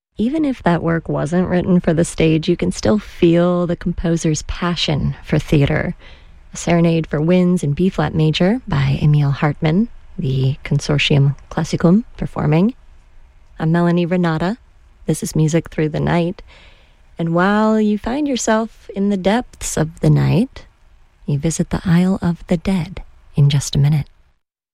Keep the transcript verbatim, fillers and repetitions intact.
Even if that work wasn't written for the stage, you can still feel the composer's passion for theater. A Serenade for Winds in B-flat major by Emil Hartmann, the Consortium Classicum performing. I'm Melanie Renata. This is Music Through the Night. And while you find yourself in the depths of the night, you visit the Isle of the Dead in just a minute.